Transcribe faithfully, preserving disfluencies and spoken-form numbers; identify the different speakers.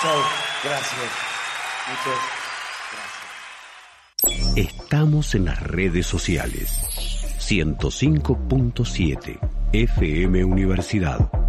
Speaker 1: Chao, gracias. Muchas gracias.
Speaker 2: Estamos en las redes sociales. ciento cinco punto siete F M Universidad.